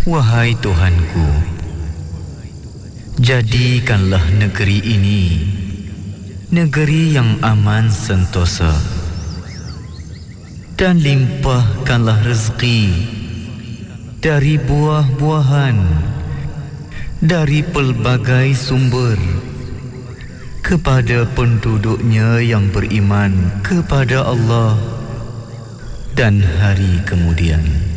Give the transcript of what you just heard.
Wahai Tuhanku, jadikanlah negeri ini negeri yang aman sentosa, dan limpahkanlah rezeki dari buah-buahan dari pelbagai sumber kepada penduduknya yang beriman kepada Allah dan hari kemudian.